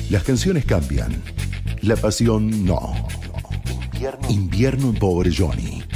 Las canciones cambian, la pasión no. Invierno en Pobre Johnny.